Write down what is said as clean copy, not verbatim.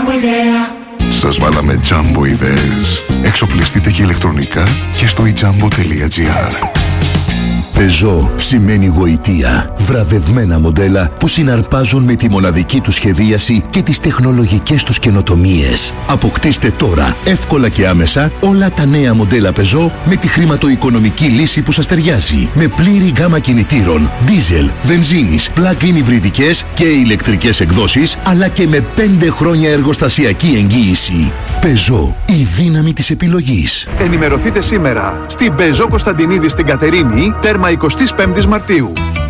Jumbo ιδέα. Σας βάλαμε Jumbo ιδέες. Εξοπλιστείτε και ηλεκτρονικά και στο ijumbo.gr. Peugeot σημαίνει γοητεία. Βραβευμένα μοντέλα που συναρπάζουν με τη μοναδική του σχεδίαση και τις τεχνολογικές τους καινοτομίες. Αποκτήστε τώρα, εύκολα και άμεσα, όλα τα νέα μοντέλα Peugeot με τη χρηματοοικονομική λύση που σας ταιριάζει. Με πλήρη γκάμα κινητήρων, diesel, βενζίνης, plug-in υβριδικές και ηλεκτρικές εκδόσεις, αλλά και με 5 χρόνια εργοστασιακή εγγύηση. Peugeot, η δύναμη της επιλογής. Ενημερωθείτε σήμερα στην Peugeot Κωνσταντινίδη στην Κατερίνη, τέρμα 25 Μαρτίου.